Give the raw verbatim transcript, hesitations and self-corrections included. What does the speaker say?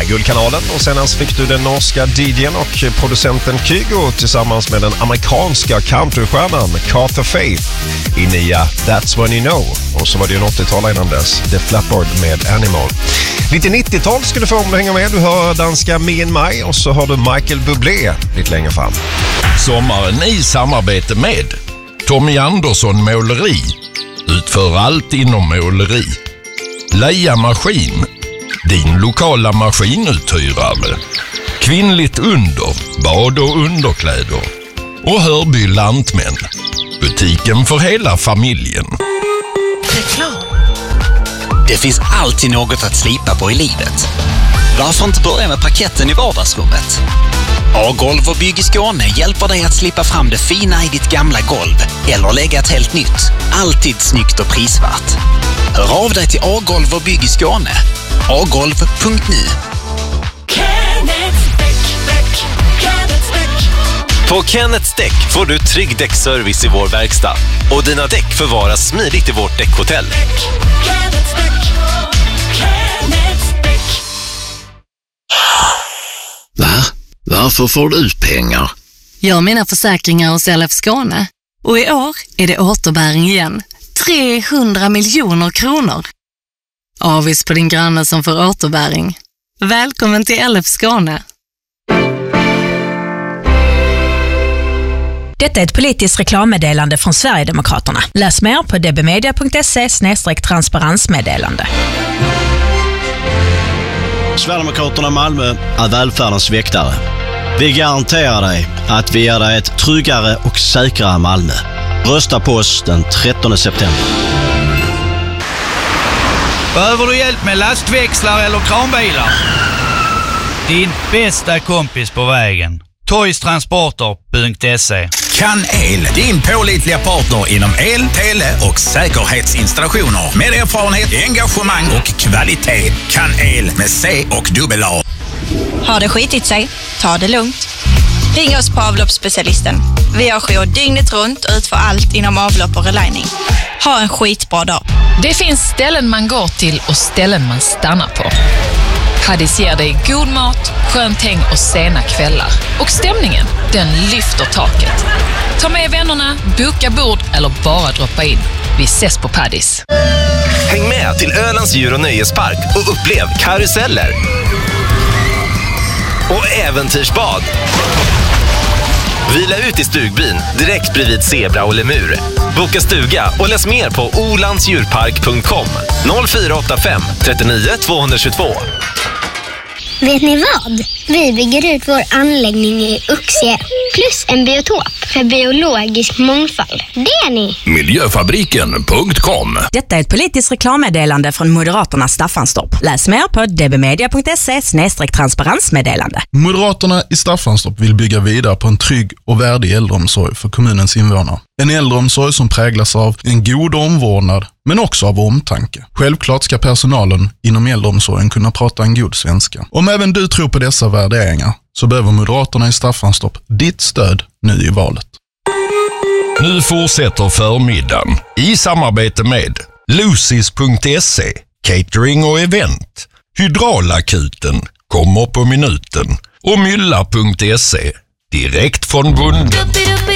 Guldkanalen. Och senast fick du den norska D J:n och producenten Kygo tillsammans med den amerikanska countrystjärnan Carter Faith i nya That's When You Know. Och så var det ju en åttiotal innan dess, The Flatboard med Animal. Lite nittiotal skulle du få om du hänger med. Du hör danska Me and My och så har du Michael Bublé lite längre fram. Sommaren i samarbete med Tommy Andersson Måleri. Utför allt inom måleri. Leia Maskin. Din lokala maskinuthyrare. Kvinnligt under, bad och underkläder. Och Hörby Lantmän. Butiken för hela familjen. Reklam. Det finns alltid något att slipa på i livet. Varför inte börja med parketten i vardagsrummet? A-golv och Bygg i Skåne hjälper dig att slippa fram det fina i ditt gamla golv eller lägga ett helt nytt. Alltid snyggt och prisvärt. Hör av dig till A-golv och Bygg i Skåne. agolv punkt nu. På Kenneths Däck får du trygg däckservice i vår verkstad. Och dina däck förvaras smidigt i vårt däckhotell. Va? Varför får du pengar? Jag har mina försäkringar hos L F Skåne. Och i år är det återbäring igen. trehundra miljoner kronor. Avis på din granne som får återbäring. Välkommen till L F Skåne. Detta är ett politiskt reklammeddelande från Sverigedemokraterna. Läs mer på dbmedia punkt se slash transparensmeddelande. Sverigedemokraterna Malmö är välfärdens väktare. Vi garanterar dig att vi ger dig ett tryggare och säkrare Malmö. Rösta på oss den trettonde september. Behöver du hjälp med lastväxlar eller kranbilar? Din bästa kompis på vägen. Toystransporter punkt se. Kan El, din pålitliga partner inom el, tele och säkerhetsinstallationer. Med erfarenhet, engagemang och kvalitet. Kan El med C och dubbel A. Har det skitit sig? Ta det lugnt. Ring oss på avloppsspecialisten. Vi har jour dygnet runt och utför allt inom avlopp och relining. Ha en skitbra dag. Det finns ställen man går till och ställen man stannar på. Paddis ger dig god mat, skönt häng och sena kvällar. Och stämningen, den lyfter taket. Ta med vännerna, boka bord eller bara droppa in. Vi ses på Paddis. Häng med till Ölands djur- och nöjespark och upplev karuseller. Och äventyrsbad. Vila ut i stugbyn direkt bredvid zebra och lemur. Boka stuga och läs mer på olandsdjurpark punkt com noll fyra åtta fem trettionio tvåhundratjugotvå. Vet ni vad? Vi bygger ut vår anläggning i Uxie plus en biotop för biologisk mångfald. Det är ni! Miljöfabriken punkt com. Detta är ett politiskt reklammeddelande från Moderaterna Staffanstorp. Läs mer på dbmedia punkt se slash transparensmeddelande. Moderaterna i Staffanstorp vill bygga vidare på en trygg och värdig äldreomsorg för kommunens invånare. En äldreomsorg som präglas av en god omvårdnad men också av omtanke. Självklart ska personalen inom äldreomsorgen kunna prata en god svenska. Om även du tror på dessa värderingar så behöver Moderaterna i Staffanstorp ditt stöd nu i valet. Nu fortsätter förmiddagen i samarbete med Lucis punkt se, catering och event. Hydraulakuten kommer på minuten och Mylla punkt se, direkt från bonden.